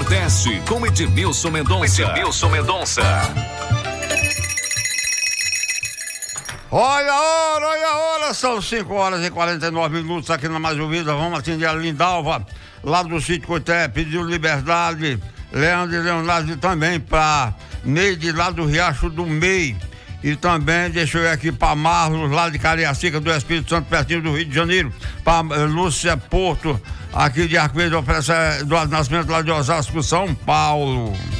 Nordeste com Edmilson Mendonça. Olha a hora, são 5h49 aqui na Mais Ouvida. Vamos atender a Lindalva, lá do sítio Coité, pediu Liberdade, Leandro e Leonardo, e também para Neide, lá do Riacho do Mei. E também deixa eu ir aqui para Marlos, lá de Cariacica do Espírito Santo, pertinho do Rio de Janeiro, para Lúcia Porto, aqui de Arco Verde, oferece do Nascimento, lá de Osasco, São Paulo.